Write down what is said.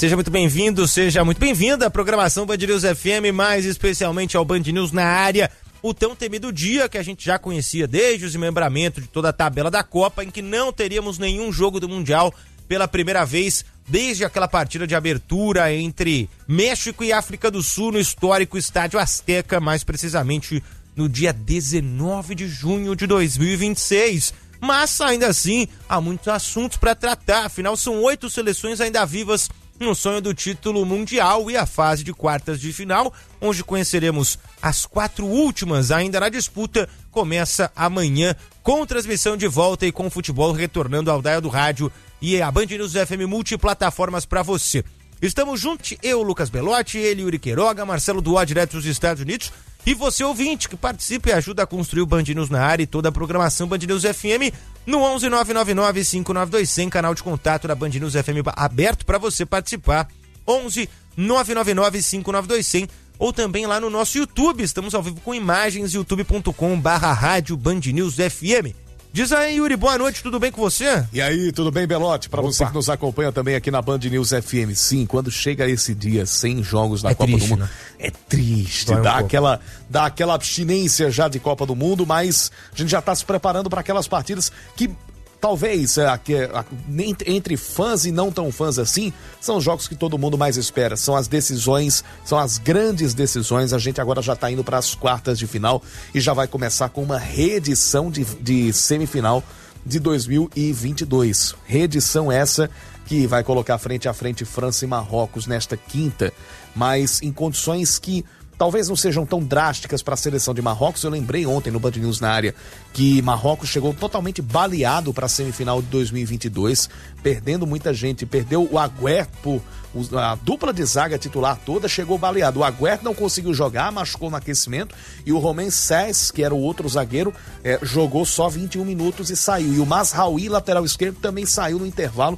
Seja muito bem-vindo, seja muito bem-vinda à programação Band News FM, mais especialmente ao Band News na área, o tão temido dia que a gente já conhecia desde o desmembramento de toda a tabela da Copa, em que não teríamos nenhum jogo do Mundial pela primeira vez desde aquela partida de abertura entre México e África do Sul no histórico Estádio Azteca, mais precisamente no dia 19 de junho de 2026. Mas ainda assim há muitos assuntos para tratar, afinal são 8 seleções ainda vivas no sonho do título mundial e a fase de quartas de final, onde conheceremos as 4 últimas ainda na disputa, começa amanhã com transmissão de volta e com o futebol retornando ao dial do rádio e a Band News FM multiplataformas para você. Estamos juntos, eu, Lucas Belotti, ele, Yuri Queiroga, Marcelo Duó, direto dos Estados Unidos, e você, ouvinte, que participe e ajuda a construir o Band News na área e toda a programação Band News FM no 11 999 592 100, canal de contato da Band News FM aberto para você participar, 11 999 592 100, ou também lá no nosso YouTube, estamos ao vivo com imagens, youtube.com/rádio Band News FM. Diz aí, Yuri, boa noite, tudo bem com você? E aí, tudo bem, Belotti? Para você que nos acompanha também aqui na Band News FM, sim, quando chega esse dia sem jogos na Copa do Mundo, né? É triste, dá aquela abstinência já de Copa do Mundo, mas a gente já está se preparando para aquelas partidas que talvez entre fãs e não tão fãs assim, são os jogos que todo mundo mais espera, são as decisões, são as grandes decisões. A gente agora já está indo para as quartas de final e já vai começar com uma reedição de semifinal de 2022. Reedição essa que vai colocar frente a frente França e Marrocos nesta quinta, mas em condições que talvez não sejam tão drásticas para a seleção de Marrocos. Eu lembrei ontem no Band News na área que Marrocos chegou totalmente baleado para a semifinal de 2022, perdendo muita gente, perdeu o Agüero, a dupla de zaga titular toda chegou baleado. O Agüero não conseguiu jogar, machucou no aquecimento, e o Romain Saiz, que era o outro zagueiro, jogou só 21 minutos e saiu. E o Mazraoui, lateral esquerdo, também saiu no intervalo